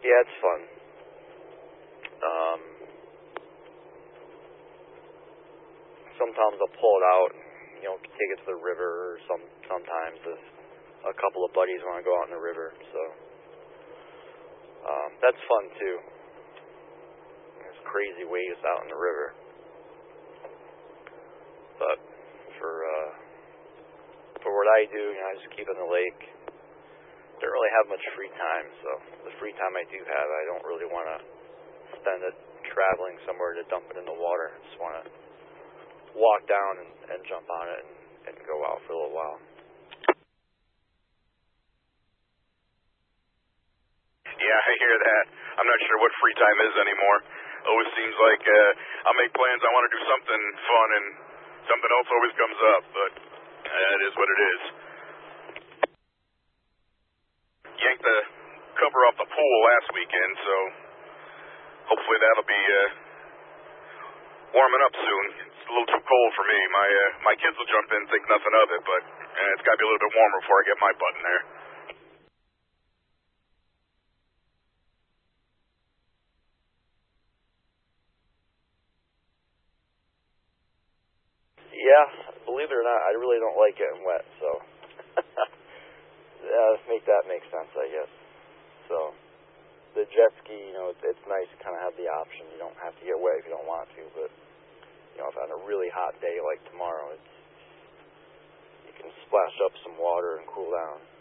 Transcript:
Yeah, it's fun. Um, sometimes I'll pull it out, take it to the river, or sometimes if a couple of buddies want to go out in the river, so that's fun too. There's crazy waves out in the river, but for what I do, I just keep in the lake. Don't really have much free time, so the free time I do have, I don't really want to spend it traveling somewhere to dump it in the water. I just want to walk down and jump on it and go out for a little while. Yeah, I hear that. I'm not sure what free time is anymore. Always seems like I'll make plans, I want to do something fun, and something else always comes up, but it is what it is. Yanked the cover off the pool last weekend, so hopefully that'll be warming up soon. It's a little too cold for me. My kids will jump in and think nothing of it, but it's got to be a little bit warmer before I get my butt in there. Yeah, believe it or not, I really don't like getting wet, so yeah, make that make sense, I guess. So the jet ski, it's nice to kind of have the option. You don't have to get wet if you don't want to, but if on a really hot day like tomorrow, you can splash up some water and cool down.